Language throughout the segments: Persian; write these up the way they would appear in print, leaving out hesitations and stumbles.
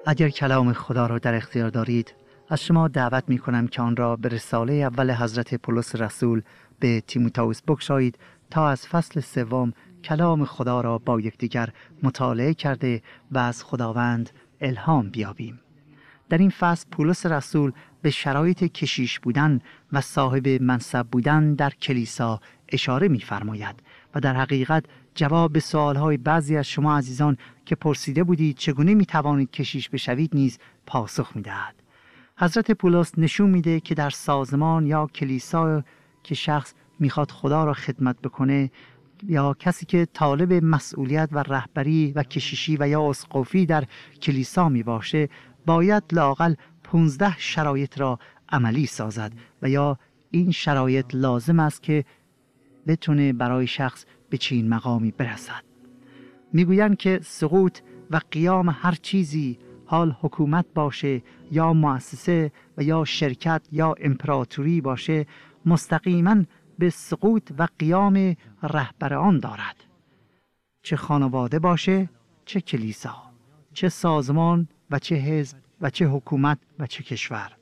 اگر کلام خدا را در اختیار دارید، از شما دعوت می کنم که آن را به رساله اول حضرت پولس رسول به تیموتائوس بگشایید تا از فصل 3 کلام خدا را با یکدیگر مطالعه کرده و از خداوند الهام بیابیم. در این فصل پولس رسول به شرایط کشیش بودن و صاحب منصب بودن در کلیسا اشاره می‌فرماید و در حقیقت جواب به سوال‌های بعضی از شما عزیزان که پرسیده بودید چگونه می‌توانید کشیش بشوید نیز پاسخ می‌دهد. حضرت پولس نشون میده که در سازمان یا کلیسا که شخص میخواد خدا را خدمت بکنه یا کسی که طالب مسئولیت و رهبری و کشیشی و یا اسقفی در کلیسا می باشه باید لااقل 15 شرایط را عملی سازد و یا این شرایط لازم است که بتونه برای شخص به چنین مقامی برسد. میگویند که سقوط و قیام هر چیزی، حال حکومت باشه یا مؤسسه و یا شرکت یا امپراتوری باشه، مستقیما به سقوط و قیام رهبر آن دارد. چه خانواده باشه، چه کلیسا، چه سازمان و چه حزب و چه حکومت و چه کشور.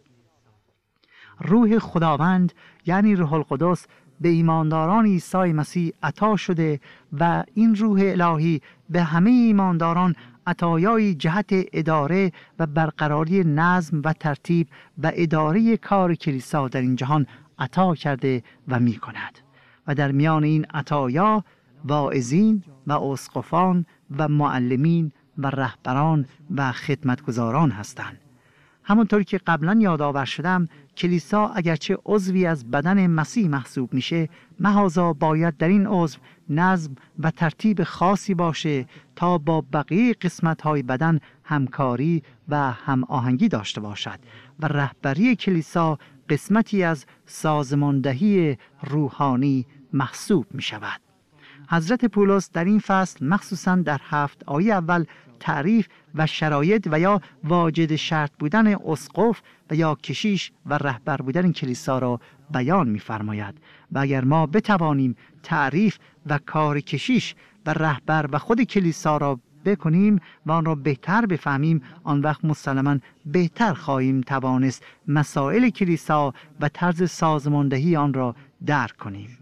روح خداوند یعنی روح القدس به ایمانداران عیسی مسیح عطا شده و این روح الهی به همه ایمانداران عطایای جهت اداره و برقراری نظم و ترتیب و اداره کار کلیسا در این جهان عطا کرده و می کند. و در میان این عطایا واعظین و اسقفان و معلمین و رهبران و خدمتگزاران هستند. همونطور که قبلا یادآور شدم، کلیسا اگرچه عضوی از بدن مسیح محسوب میشه، محضاً باید در این عضو نظم و ترتیب خاصی باشه تا با بقیه قسمت‌های بدن همکاری و هماهنگی داشته باشد و رهبری کلیسا قسمتی از سازماندهی روحانی محسوب می شود. حضرت پولس در این فصل مخصوصاً در 7 آیه اول تعریف و شرایط و یا واجد شرط بودن اسقف و یا کشیش و رهبر بودن کلیسا را بیان می فرماید و اگر ما بتوانیم تعریف و کار کشیش و رهبر و خود کلیسا را بکنیم و آن را بهتر بفهمیم، آن وقت مسلماً بهتر خواهیم توانست مسائل کلیسا و طرز سازماندهی آن را درک کنیم.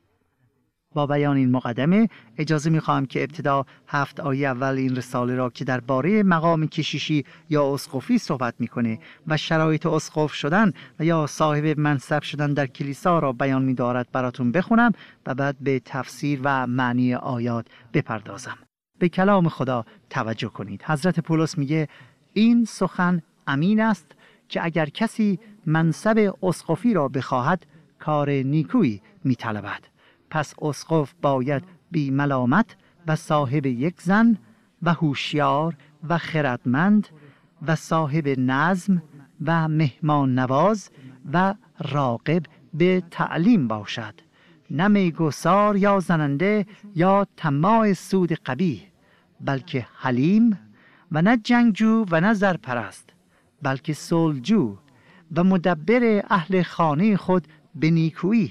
با بیان این مقدمه اجازه می‌خواهم که ابتدا 7 آیه اول این رساله را که درباره مقام کشیشی یا اسقفی صحبت می‌کنه و شرایط اسقف شدن و یا صاحب منصب شدن در کلیسا را بیان می‌دارد براتون بخونم و بعد به تفسیر و معنی آیات بپردازم. به کلام خدا توجه کنید. حضرت پولس میگه این سخن امین است که اگر کسی منصب اسقفی را بخواهد کار نیکویی می‌طلبد. پس اسقف باید بی ملامت و صاحب یک زن و هوشیار و خردمند و صاحب نظم و مهمان نواز و راغب به تعلیم باشد، نه میگسار یا زننده یا طماع سود قبیح، بلکه حلیم و نه جنگجو و نه زرپرست، بلکه صلحجو و مدبر اهل خانه خود به نیکویی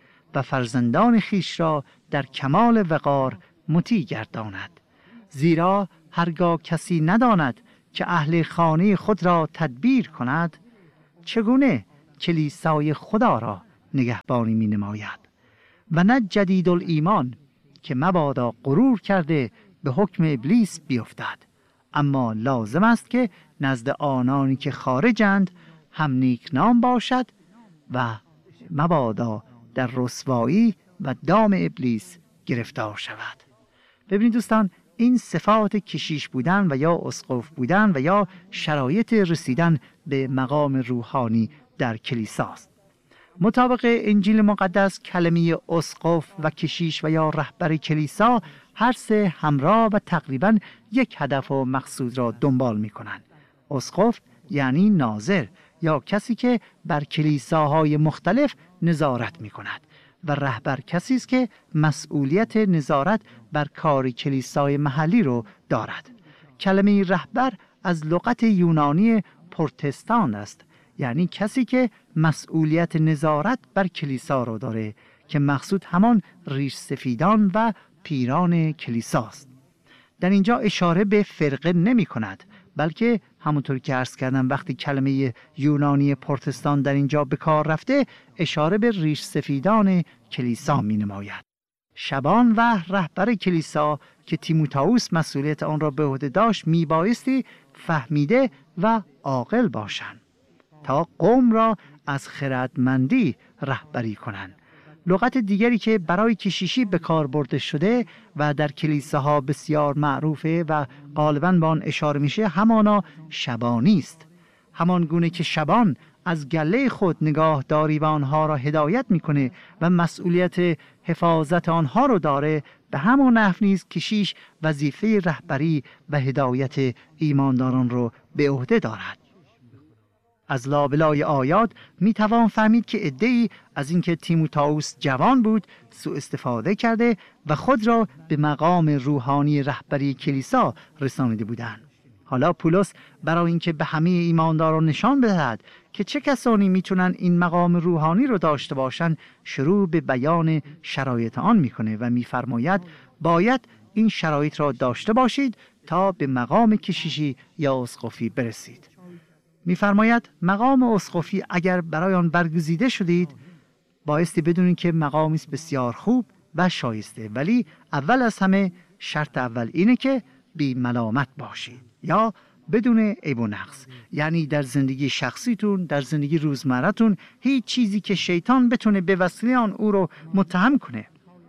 و فرزندان خیش را در کمال وقار مطیع گرداند. زیرا هرگاه کسی نداند که اهل خانه خود را تدبیر کند، چگونه کلیسای خدا را نگهبانی می نماید؟ و نه جدید الایمان که مبادا غرور کرده به حکم ابلیس بیفتد، اما لازم است که نزد آنانی که خارجند هم نیکنام باشد و مبادا در رسوایی و دام ابلیس گرفتار شود. ببینید دوستان، این صفات کشیش بودن و یا اسقف بودن و یا شرایط رسیدن به مقام روحانی در کلیساست. مطابق انجیل مقدس کلمه اسقف و کشیش و یا رهبر کلیسا هر سه همراه و تقریباً یک هدف و مقصود را دنبال می کنند. اسقف یعنی ناظر یا کسی که بر کلیساهای مختلف نظارت می کند و رهبر کسی است که مسئولیت نظارت بر کار کلیسای محلی رو دارد. کلمه رهبر از لغت یونانی پروتستان است، یعنی کسی که مسئولیت نظارت بر کلیسا رو داره که مقصود همان ریش سفیدان و پیران کلیساست. در اینجا اشاره به فرقه نمی کند، بلکه همونطور که عرض کردم وقتی کلمه یونانی پروتستان در اینجا به کار رفته اشاره به ریش سفیدان کلیسا می نماید. شبان و رهبر کلیسا که تیموتائوس مسئولیت آن را به عهده داشت می بایستی فهمیده و عاقل باشند تا قوم را از خردمندی رهبری کنند. لغت دیگری که برای کشیشی به کار برده شده و در کلیساها بسیار معروفه و غالباً به آن اشاره میشه همانا شبانی است. همان گونه که شبان از گله خود نگاهداری و آنها را هدایت میکنه و مسئولیت حفاظت آنها رو داره، به همان نحو نیز کشیش وظیفه رهبری و هدایت ایمانداران رو به عهده دارد. از لابلای آیات می توان فهمید که عده‌ای از اینکه تیموتائوس جوان بود سوء استفاده کرده و خود را به مقام روحانی رهبری کلیسا رسانیده بودند. حالا پولس برای اینکه به همه ایمانداران نشان بدهد که چه کسانی میتونن این مقام روحانی رو داشته باشند، شروع به بیان شرایط آن میکنه و میفرماید باید این شرایط را داشته باشید تا به مقام کشیشی یا اسقفی برسید. میفرماید مقام اسقفی اگر برای آن برگزیده شدید بایستی بدونید که مقامی است بسیار خوب و شایسته، ولی اول از همه شرط اول اینه که بی ملامت باشید یا بدون عیب و نقص، یعنی در زندگی شخصیتون، در زندگی روزمرتون هیچ چیزی که شیطان بتونه به وسیله آن او رو متهم کنه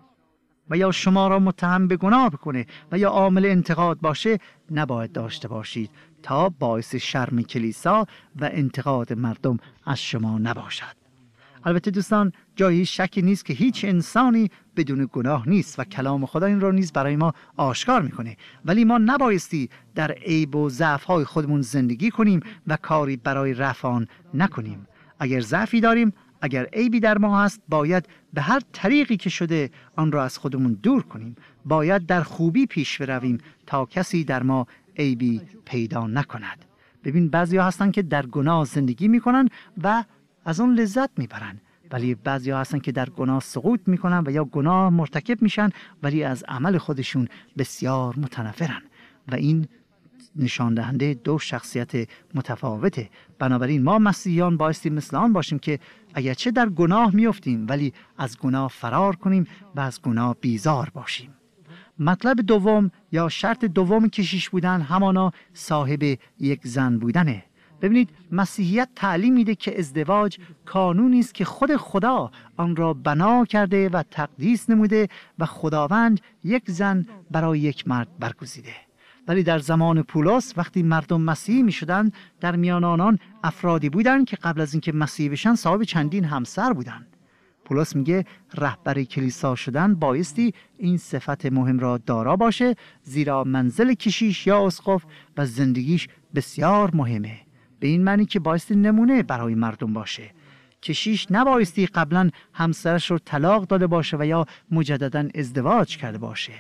و یا شما را متهم به گناه بکنه و یا عامل انتقاد باشه نباید داشته باشید تا باعث شرم کلیسا و انتقاد مردم از شما نباشد. البته دوستان جایی شکی نیست که هیچ انسانی بدون گناه نیست و کلام خدا این را نیز برای ما آشکار میکنه، ولی ما نبایستی در عیب و ضعف‌های خودمون زندگی کنیم و کاری برای رفع آن نکنیم. اگر ضعفی داریم، اگر عیبی در ما هست، باید به هر طریقی که شده آن را از خودمون دور کنیم. باید در خوبی پیش برویم تا کسی در ما عیبی پیدا نکند. ببین بعضیا هستن که در گناه زندگی میکنن و از اون لذت میبرن، ولی بعضیا هستن که در گناه سقوط میکنن و یا گناه مرتکب میشن ولی از عمل خودشون بسیار متنفرن و این نشان دهنده دو شخصیت متفاوته. بنابراین ما مسیحیان بایستی مثل آن باشیم که اگرچه در گناه میافتیم ولی از گناه فرار کنیم و از گناه بیزار باشیم. مطلب دوم یا شرط دوم کشیش بودن همانا صاحب یک زن بودنه. ببینید مسیحیت تعلیم میده که ازدواج قانونی است که خود خدا آن را بنا کرده و تقدیس نموده و خداوند یک زن برای یک مرد برگزیده. ولی در زمان پولس وقتی مردم مسیحی می شدن، در میان آنان افرادی بودند که قبل از اینکه مسیحی بشن صاحب چندین همسر بودند. پولس میگه رهبر کلیسا شدن بایستی این صفت مهم را دارا باشه، زیرا منزل کشیش یا اسقف و زندگیش بسیار مهمه. به این معنی که بایستی نمونه برای مردم باشه. کشیش نبایستی قبلا همسرش رو طلاق داده باشه و یا مجددا ازدواج کرده باشه،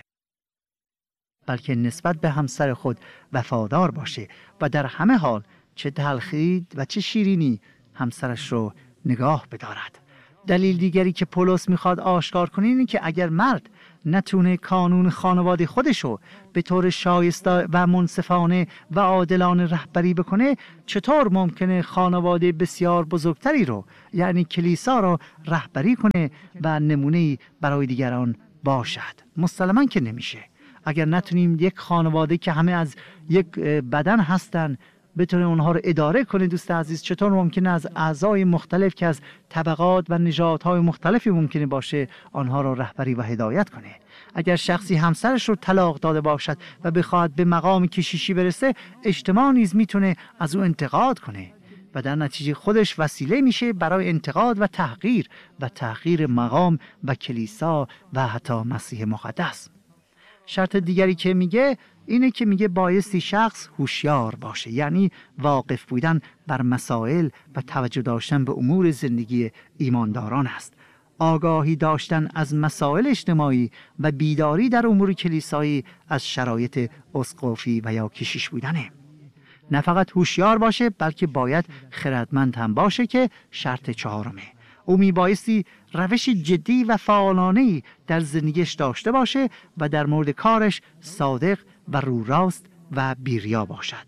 بلکه نسبت به همسر خود وفادار باشه و در همه حال چه تلخی و چه شیرینی همسرش رو نگاه بدارد. دلیل دیگری که پولس میخواد آشکار کنه اینه که اگر مرد نتونه قانون خانواده خودشو به طور شایسته و منصفانه و عادلانه رهبری بکنه، چطور ممکنه خانواده بسیار بزرگتری رو یعنی کلیسا رو رهبری کنه و نمونه‌ای برای دیگران باشد؟ مسلماً که نمیشه. اگر نتونیم یک خانواده که همه از یک بدن هستن بتونه اونها رو اداره کنه، دوست عزیز، چطور ممکنه از اعضای مختلف که از طبقات و نژادهای مختلفی ممکنه باشه آنها رو رهبری و هدایت کنه؟ اگر شخصی همسرش رو طلاق داده باشد و بخواد به مقام کشیشی برسه، اجتماع نیز میتونه از او انتقاد کنه و در نتیجه خودش وسیله میشه برای انتقاد و تحقیر مقام و کلیسا و حتی مسیح مقدس. شرط دیگری که میگه اینه که میگه بایستی شخص هوشیار باشه، یعنی واقف بودن بر مسائل و توجه داشتن به امور زندگی ایمانداران است. آگاهی داشتن از مسائل اجتماعی و بیداری در امور کلیسایی از شرایط اسقفی و یا کشیش بودنه. نه فقط هوشیار باشه بلکه باید خردمند هم باشه که شرط چهارمه. او میبایستی روش جدی و فعالانه‌ای در زندگیش داشته باشه و در مورد کارش صادق و رو راست و بیریا باشد.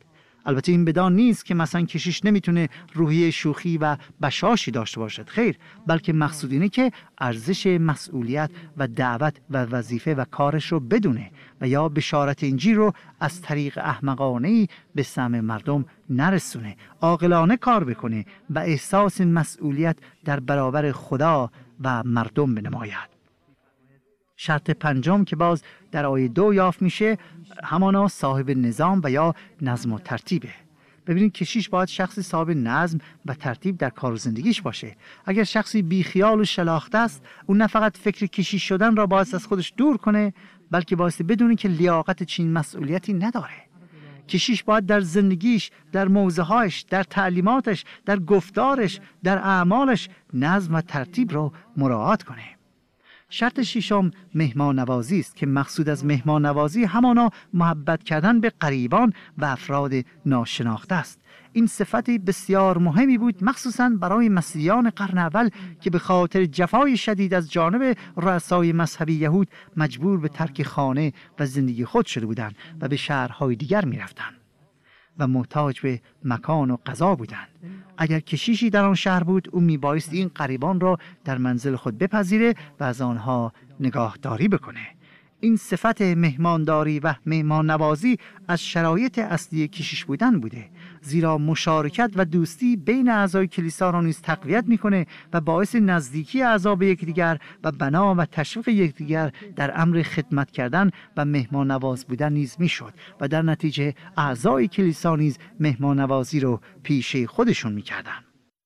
البته این بدان نیست که مثلا کشیش نمیتونه روحیه شوخی و بشاشی داشته باشد، خیر، بلکه مقصود اینه که ارزش مسئولیت و دعوت و وظیفه و کارش رو بدونه و یا بشارت انجیل رو از طریق احمقانه‌ای به سمع مردم نرسونه، عاقلانه کار بکنه و احساس مسئولیت در برابر خدا و مردم بنماید. شرط پنجم که باز در آیه 2 یافت میشه همانا صاحب نظام و یا نظم و ترتیبه. ببینید کشیش باید شخصی صاحب نظم و ترتیب در کار و زندگیش باشه. اگر شخصی بیخیال و شلاخته است، اون نه فقط فکر کشیش شدن را باعث از خودش دور کنه، بلکه باعث بدونه که لیاقت چنین مسئولیتی نداره. کشیش باید در زندگیش، در موضوعهاش، در تعلیماتش، در گفتارش، در اعمالش نظم و ترتیب را مراعات کنه. شرط ششم مهمان نوازی است که مقصود از مهمان نوازی همانا محبت کردن به غریبان و افراد ناشناخته است. این صفت بسیار مهمی بود، مخصوصاً برای مسیحیان قرن اول که به خاطر جفای شدید از جانب رؤسای مذهبی یهود مجبور به ترک خانه و زندگی خود شده بودند و به شهرهای دیگر می رفتند و محتاج به مکان و غذا بودند. اگر کشیشی در آن شهر بود، او میبایست این غریبان را در منزل خود بپذیره و از آنها نگاهداری بکنه. این صفت مهمانداری و مهمان نوازی از شرایط اصلی کشیش بودن بوده، زیرا مشارکت و دوستی بین اعضای کلیسا را نیز تقویت میکنه و باعث نزدیکی اعضا به یکدیگر و بنا و تشویق یکدیگر در امر خدمت کردن و مهمان نواز بودن نیز میشد و در نتیجه اعضای کلیسا نیز مهمان نوازی رو پیشه خودشون میکردن.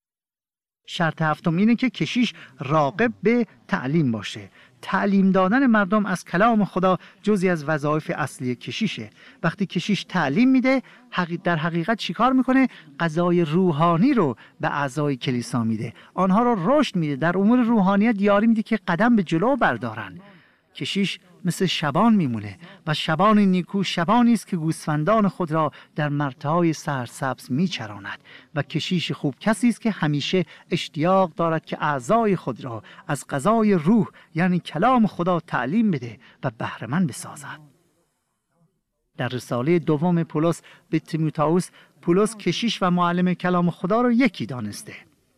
شرط هفتم اینه که کشیش راغب به تعلیم باشه. تعلیم دادن مردم از کلام خدا جزئی از وظایف اصلی کشیشه. وقتی کشیش تعلیم میده، در حقیقت چیکار میکنه؟ غذای روحانی رو به اعضای کلیسا میده، آنها رو رشد میده، در امور روحانیت یاری میده که قدم به جلو بردارن. کشیش مثل شبان میمونه و شبان نیکو شبانی است که گوسفندان خود را در مرتهای سرسبز میچراند و کشیش خوب کسی است که همیشه اشتیاق دارد که اعضای خود را از غذای روح یعنی کلام خدا تعلیم بده و بهره‌مند بسازد. در رساله دوم پولس به تیموتائوس، پولس کشیش و معلم کلام خدا را یکی دانسته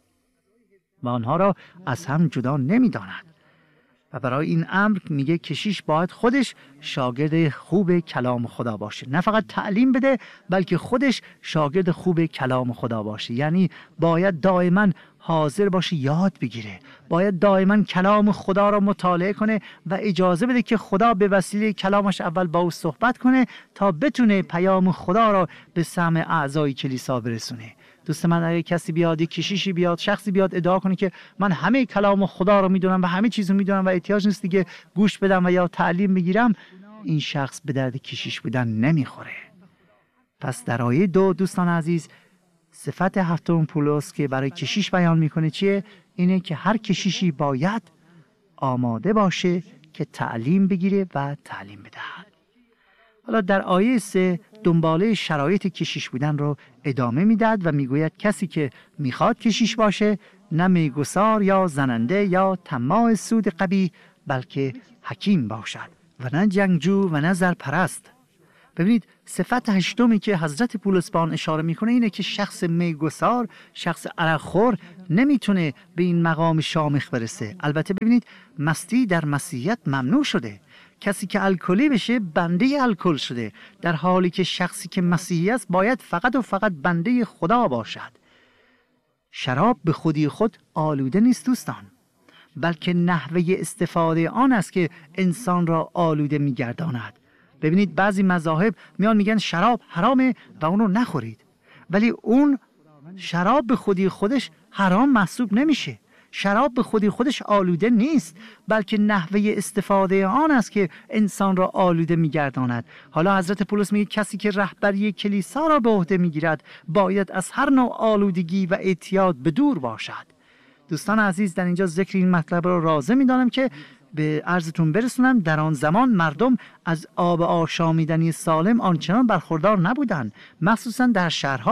و آنها را از هم جدا نمی‌داند. و برای این امر میگه کشیش باید خودش شاگرد خوب کلام خدا باشه، نه فقط تعلیم بده بلکه خودش شاگرد خوب کلام خدا باشه. یعنی باید دائما حاضر باشه یاد بگیره، باید دائما کلام خدا را مطالعه کنه و اجازه بده که خدا به وسیله کلامش اول با او صحبت کنه تا بتونه پیام خدا را به سمع اعضای کلیسا برسونه. دوست من، اگه کسی بیاد، یک کشیشی بیاد، شخصی بیاد ادعا کنه که من همه کلام خدا رو میدونم و همه چیزو میدونم و احتیاج نیست دیگه گوش بدم و یا تعلیم بگیرم، این شخص به درد کشیش بودن نمیخوره. پس در آیه 2 دوستان عزیز، صفت هفتم پولس که برای کشیش بیان میکنه چیه؟ اینه که هر کشیشی باید آماده باشه که تعلیم بگیره و تعلیم بدهد. حالا در آیه 3 دنباله شرایط کشیش بودن رو ادامه میداد و میگوید کسی که میخواد کشیش باشه نه میگسار یا زننده یا طماع سود قبیح، بلکه حکیم باشد و نه جنگجو و نه زرپرست. ببینید صفت هشتمی که حضرت پولس به آن اشاره میکنه اینه که شخص میگسار، شخص عرقخور نمیتونه به این مقام شامخ برسه. البته ببینید مستی در مسیحیت ممنوع شده، کسی که الکلی بشه بنده الکل شده، در حالی که شخصی که مسیحی است باید فقط و فقط بنده خدا باشد. شراب به خودی خود آلوده نیست دوستان، بلکه نحوه استفاده آن است که انسان را آلوده میگرداند. ببینید بعضی مذاهب میان میگن شراب حرامه و اونو نخورید، ولی اون شراب به خودی خودش حرام محسوب نمیشه. شراب به خودی خودش آلوده نیست، بلکه نحوه استفاده آن است که انسان را آلوده میگرداند. حالا حضرت پولس میگه کسی که رهبری کلیسا را به عهده میگیرد باید از هر نوع آلودگی و اعتیاد به دور باشد. دوستان عزیز، در اینجا ذکر این مطلب را رازه میدانم که به عرضتون برسونم. در آن زمان مردم از آب آشامیدنی سالم آنچنان برخوردار نبودند، مخصوصا در شهرها.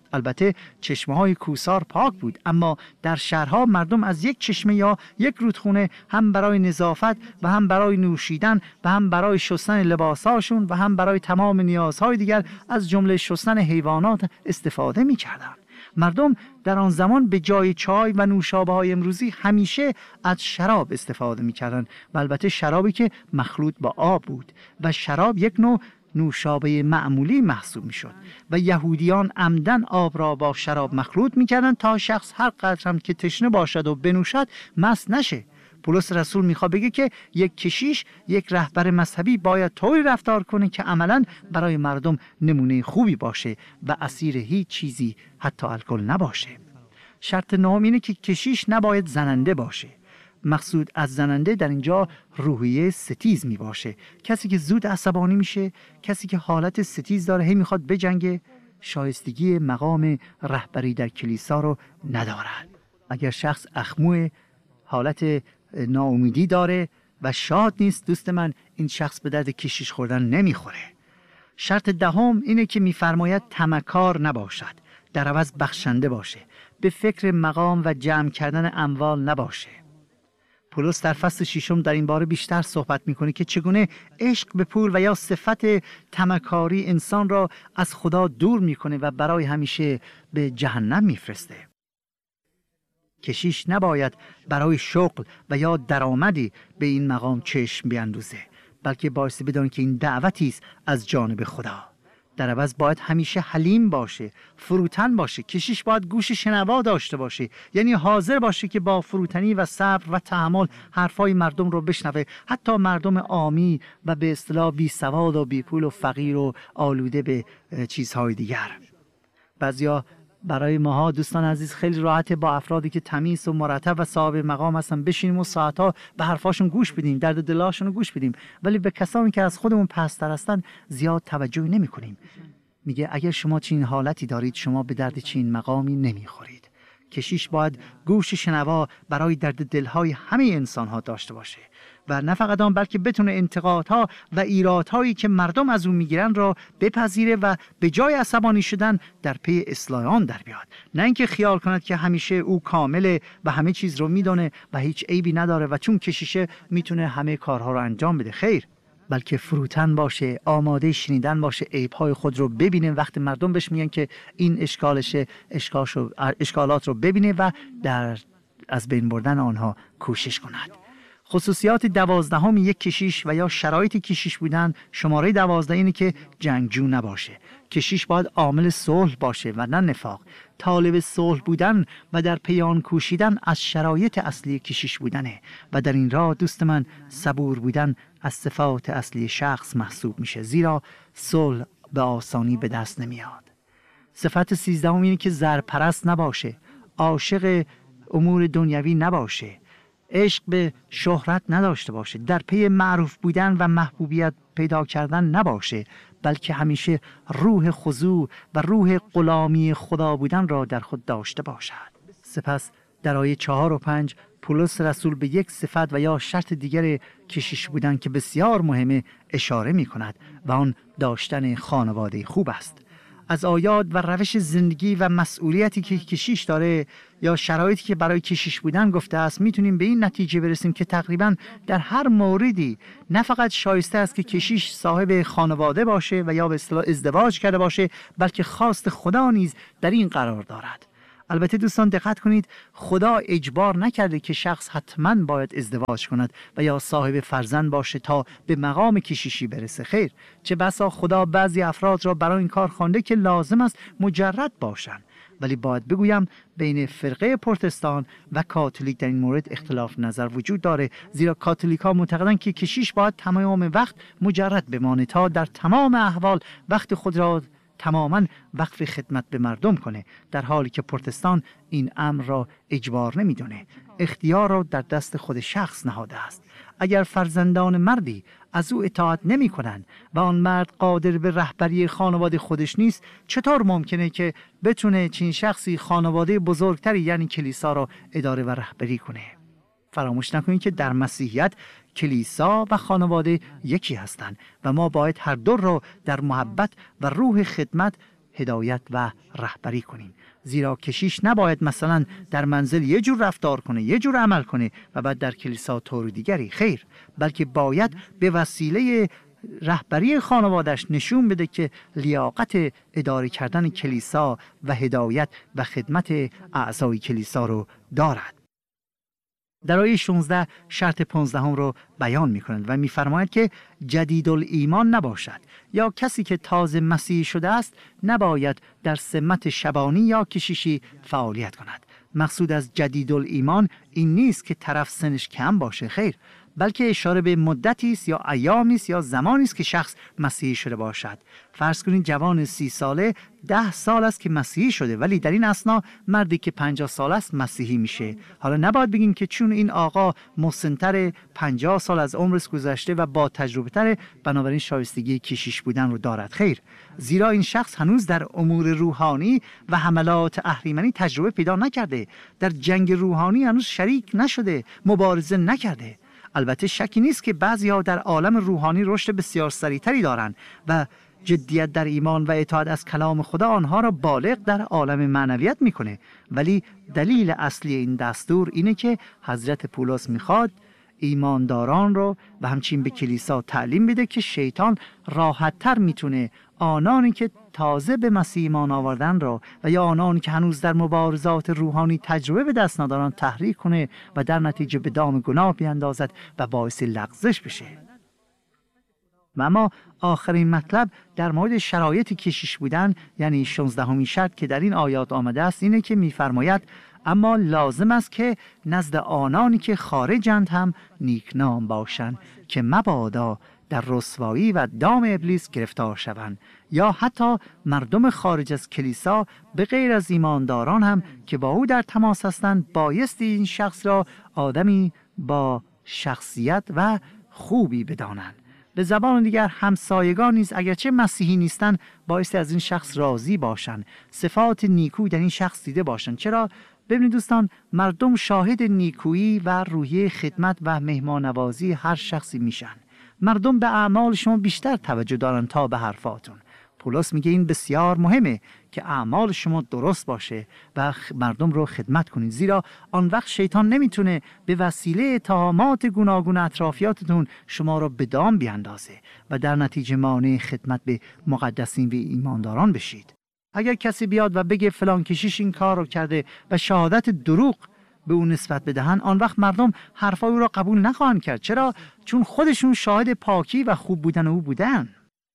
البته چشمه‌های کوسار پاک بود، اما در شهرها مردم از یک چشمه یا یک رودخونه هم برای نظافت و هم برای نوشیدن و هم برای شستن لباساشون و هم برای تمام نیازهای دیگر از جمله شستن حیوانات استفاده می‌کردند. مردم در آن زمان به جای چای و نوشابه‌های امروزی همیشه از شراب استفاده می‌کردند و البته شرابی که مخلوط با آب بود و شراب یک نوع نوشابه معمولی محسوب می‌شد و یهودیان عمدن آب را با شراب مخلوط می‌کردند تا شخص هر قدر هم که تشنه باشد و بنوشد مست نشه. پولس رسول میخواد بگه که یک کشیش، یک رهبر مذهبی باید طوری رفتار کنه که عملاً برای مردم نمونه خوبی باشه و اسیر هیچ چیزی حتی الکل نباشه. شرط نهم اینه که کشیش نباید زننده باشه. مقصود از زننده در اینجا روحیه ستیز می باشه. کسی که زود عصبانی میشه، کسی که حالت ستیز داره، هی میخواد بجنگه، شایستگی مقام رهبری در کلیسا رو ندارد. اگر شخص اخمو، حالت ناامیدی داره و شاد نیست، دوست من، این شخص به درد کشیش خوردن نمیخوره. شرط دهم اینه که میفرماید طمعکار نباشد، در عوض بخشنده باشه، به فکر مقام و جمع کردن اموال نباشه. پولس در فصل 6 در این باره بیشتر صحبت میکنه که چگونه عشق به پول و یا صفت طمعکاری انسان را از خدا دور میکنه و برای همیشه به جهنم میفرسته. کشیش نباید برای شغل و یا درآمدی به این مقام چشم بیندوزه، بلکه بایستی بدونه که این دعوتی است از جانب خدا. در عوض باید همیشه حلیم باشه، فروتن باشه. کشیش باید گوش شنوا داشته باشه، یعنی حاضر باشه که با فروتنی و صبر و تحمل حرفای مردم رو بشنوه، حتی مردم عامی و به اصطلاح بی سواد و بی پول و فقیر و آلوده به چیزهای دیگر. بعضیا برای ماها دوستان عزیز خیلی راحته با افرادی که تمیز و مرتب و صاحب مقام هستن بشینیم و ساعتها به حرفاشون گوش بدیم، درد دلاشون رو گوش بدیم، ولی به کسانی که از خودمون پست‌تر هستن زیاد توجهی نمی‌کنیم. میگه اگر شما چنین حالتی دارید، شما به درد چنین مقامی نمیخورید. کشیش باید گوش شنوا برای درد دلهای همه انسان‌ها داشته باشه و نه فقط آن، بلکه بتونه انتقادها و ایرادهایی که مردم از اون میگیرن را بپذیره و به جای عصبانی شدن در پی اصلاح آن در بیاد. نه اینکه خیال کند که همیشه او کامله و همه چیز رو میدونه و هیچ عیبی نداره و چون کشیشه میتونه همه کارها رو انجام بده. خیر، بلکه فروتن باشه، آماده شنیدن باشه، عیب‌های خود رو ببینه، وقتی مردم بهش میگن که این اشکالشه، اشکالات رو ببینه و در از بین بردن آنها کوشش کند. خصوصیات 12 یک کشیش و یا شرایط کشیش بودن، شماره 12 اینه که جنگجو نباشه. کشیش باید عامل صلح باشه و نه نفاق. طالب صلح بودن و در پی آن کوشیدن از شرایط اصلی کشیش بودنه و در این راه دوست من صبور بودن از صفات اصلی شخص محسوب میشه، زیرا صلح به آسانی به دست نمیاد. صفت 13 اینه که زرپرست نباشه، عاشق امور دنیوی نباشه، عشق به شهرت نداشته باشه، در پی معروف بودن و محبوبیت پیدا کردن نباشه، بلکه همیشه روح خضوع و روح غلامی خدا بودن را در خود داشته باشد. سپس در آیه 4 و 5 پولس رسول به یک صفت و یا شرط دیگر کشیش بودن که بسیار مهمه اشاره می کند و آن داشتن خانواده خوب است. از آیات و روش زندگی و مسئولیتی که کشیش داره یا شرایطی که برای کشیش بودن گفته است، میتونیم به این نتیجه برسیم که تقریبا در هر موردی نه فقط شایسته است که کشیش صاحب خانواده باشه و یا به اصطلاح ازدواج کرده باشه، بلکه خواست خدا نیز در این قرار دارد. البته دوستان دقت کنید، خدا اجبار نکرده که شخص حتما باید ازدواج کند و یا صاحب فرزند باشه تا به مقام کشیشی برسه. خیر، چه بسا خدا بعضی افراد را برای این کار خوانده که لازم است مجرد باشند. ولی باید بگویم بین فرقه پروتستان و کاتولیک در این مورد اختلاف نظر وجود داره، زیرا کاتولیک ها معتقدند که کشیش باید تمام وقت مجرد بمانه تا در تمام احوال وقت خود را تماما وقف خدمت به مردم کنه، در حالی که پروتستان این امر را اجبار نمیدونه، اختیار را در دست خود شخص نهاده است. اگر فرزندان مردی از او اطاعت نمی کنند و آن مرد قادر به رهبری خانواده خودش نیست، چطور ممکنه که بتونه چنین شخصی خانواده بزرگتری یعنی کلیسا را اداره و رهبری کنه؟ فراموش نکنید که در مسیحیت کلیسا و خانواده یکی هستند و ما باید هر دو را در محبت و روح خدمت هدایت و رهبری کنیم. زیرا کشیش نباید مثلا در منزل یه جور رفتار کنه، یه جور عمل کنه و بعد در کلیسا طور دیگری. خیر، بلکه باید به وسیله رهبری خانوادش نشون بده که لیاقت اداره کردن کلیسا و هدایت و خدمت اعضای کلیسا رو دارد. در آیه 16 شرط 15 رو بیان می کنند و می فرماید که جدید الایمان نباشد، یا کسی که تازه مسیحی شده است نباید در سمت شبانی یا کشیشی فعالیت کند. مقصود از جدید الایمان این نیست که طرف سنش کم باشه، خیر، بلکه اشاره به مدتی است یا ایامی است یا زمانی است که شخص مسیحی شده باشد. فرض کنید جوان 30 ساله 10 سال است که مسیحی شده، ولی در این اثنا مردی که 50 سال است مسیحی میشه. حالا نباید بگیم که چون این آقا مسن‌تر 50 سال از عمرش گذشته و با تجربه تر، بنابراین شایستگی کشیش بودن رو دارد. خیر، زیرا این شخص هنوز در امور روحانی و حملات اهریمنی تجربه پیدا نکرده، در جنگ روحانی هنوز شریک نشده، مبارزه نکرده. البته شکی نیست که بعضی‌ها در عالم روحانی رشد بسیار سریع‌تری دارند و جدیت در ایمان و اطاعت از کلام خدا آنها را بالغ در عالم معنویت میکنه. ولی دلیل اصلی این دستور اینه که حضرت پولس میخواد ایمانداران رو و همچنین به کلیسا تعلیم بده که شیطان راحت‌تر میتونه آنانی که تازه به مسیح ایمان آوردن را و یا آنانی که هنوز در مبارزات روحانی تجربه به دست ندارن تحریک کنه و در نتیجه به دام گناه بیندازد و باعث لغزش بشه. و اما آخرین مطلب در مورد شرایط کشیش بودن، یعنی 16مین شرط که در این آیات آمده است، اینه که می‌فرماید اما لازم است که نزد آنانی که خارجند هم نیکنام باشند که مبادا در رسوایی و دام ابلیس گرفتار شوند، یا حتی مردم خارج از کلیسا به غیر از ایمانداران هم که با او در تماس هستند بایستی این شخص را آدمی با شخصیت و خوبی بدانند. به زبان دیگر همسایگان نیز اگرچه مسیحی نیستند بایستی از این شخص راضی باشند، صفات نیکو در این شخص دیده باشند. چرا؟ ببینید دوستان، مردم شاهد نیکویی و روحیه خدمت و مهمانوازی هر شخصی میشن. مردم به اعمال شما بیشتر توجه دارن تا به حرفاتون. پولس میگه این بسیار مهمه که اعمال شما درست باشه و مردم رو خدمت کنید، زیرا آن وقت شیطان نمیتونه به وسیله اتهامات گوناگون اطرافیاتتون شما رو به دام بیاندازه و در نتیجه مانع خدمت به مقدسین و ایمانداران بشید. اگر کسی بیاد و بگه فلان کشیش این کار رو کرده و شهادت دروغ به اون نسبت بدهن، آن وقت مردم حرفای او را قبول نخواهند کرد. چرا؟ چون خودشون شاهد پاکی و خوب بودن او بودن.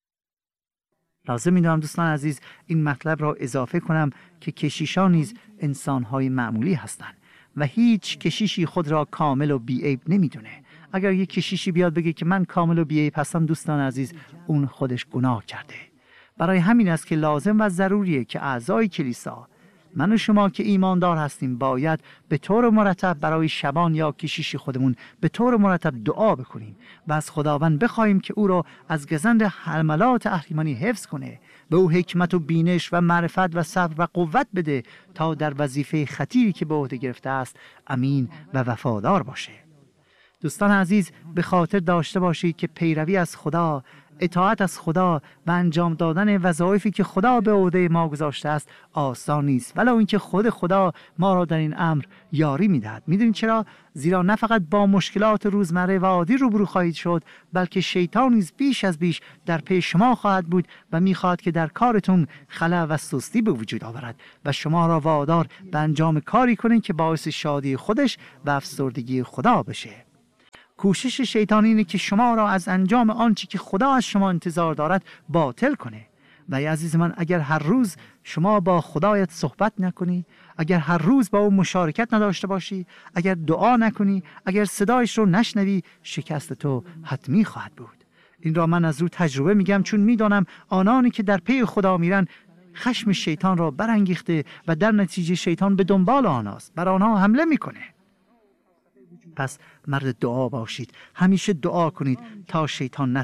لازم می‌دونم دوستان عزیز این مطلب را اضافه کنم که کشیشان نیز انسان‌های معمولی هستند و هیچ کشیشی خود را کامل و بی‌عیب نمی‌دونه. اگر یک کشیشی بیاد بگه که من کامل و بی‌عیب هستم، دوستان عزیز اون خودش گناه کرده. برای همین است که لازم و ضروریه که اعضای کلیسا، من و شما که ایماندار هستیم، باید به طور مرتب برای شبان یا کشیش خودمون به طور مرتب دعا بکنیم و از خداوند بخوایم که او را از گزند حملات اهریمنی حفظ کنه، به او حکمت و بینش و معرفت و صبر و قوت بده تا در وظیفه خطیری که به عهده گرفته است امین و وفادار باشه. دوستان عزیز، به خاطر داشته باشید که پیروی از خدا، اطاعت از خدا و انجام دادن وظایفی که خدا به عهده ما گذاشته است آسان نیست، ولو اینکه خود خدا ما را در این امر یاری میدهد. میدونید چرا؟ زیرا نه فقط با مشکلات روزمره و عادی روبرو خواهید شد، بلکه شیطان نیز بیش از بیش در پی شما خواهد بود و میخواهد که در کارتون خلأ و سستی به وجود آورد و شما را وادار به انجام کاری کنید که باعث شادی خودش و افسردگی خدا بشه. کوشش شیطان اینه که شما را از انجام آنچه که خدا از شما انتظار دارد باطل کنه. و ای عزیز من، اگر هر روز شما با خدایت صحبت نکنی، اگر هر روز با او مشارکت نداشته باشی، اگر دعا نکنی، اگر صدایش رو نشنوی، شکست تو حتمی خواهد بود. این را من از رو تجربه میگم، چون میدانم آنانی که در پی خدا میرن خشم شیطان را برانگیخته و در نتیجه شیطان به دنبال آنهاست، بر آنها حمله میکنه. پس مرد دعا باشید، همیشه دعا کنید تا شیطان